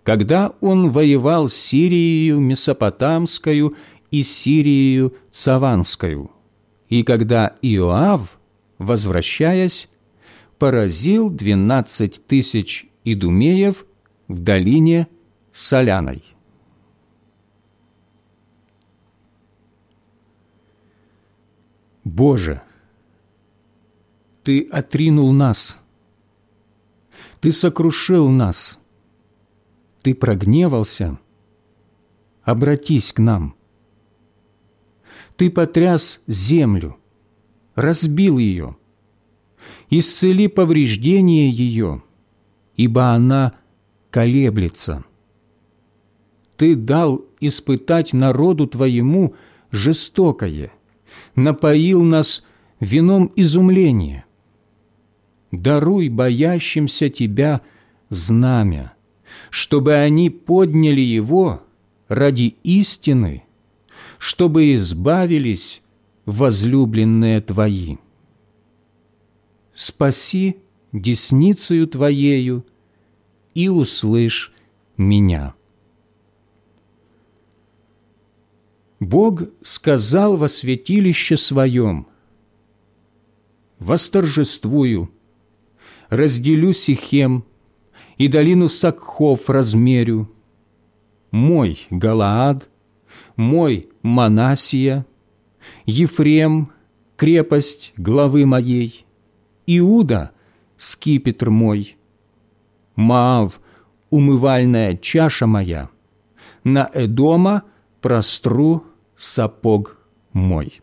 когда он воевал с Сирией Месопотамскою и Сирией Цаванскою, и когда Иоав, возвращаясь, поразил 12 тысяч идумеев в долине Соляной. Боже, Ты отринул нас, Ты сокрушил нас, Ты прогневался, обратись к нам. Ты потряс землю, разбил ее, исцели повреждения ее, ибо она колеблется. Ты дал испытать народу Твоему жестокое, напоил нас вином изумления. Даруй боящимся Тебя знамя, чтобы они подняли его ради истины, чтобы избавились возлюбленные Твои. Спаси десницею Твоею и услышь меня. Бог сказал во святилище Своем: «Восторжествую, разделю Сихем и долину Сакхов размерю. Мой Галаад, мой Манассия, Ефрем – крепость главы моей, Иуда – скипетр мой, Моав – умывальная чаша моя, на Эдома простру сапог мой».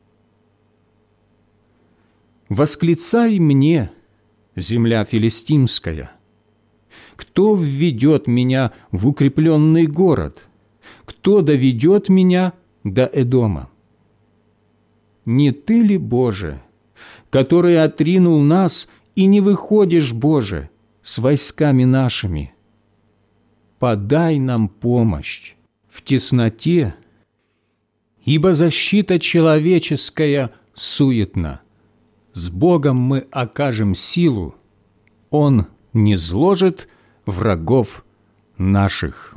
Восклицай мне, земля филистимская: кто введет меня в укрепленный город? Кто доведет меня до Эдома? Не Ты ли, Боже, который отринул нас, и не выходишь, Боже, с войсками нашими? Подай нам помощь в тесноте, ибо защита человеческая суетна. С Богом мы окажем силу, Он низложит врагов наших.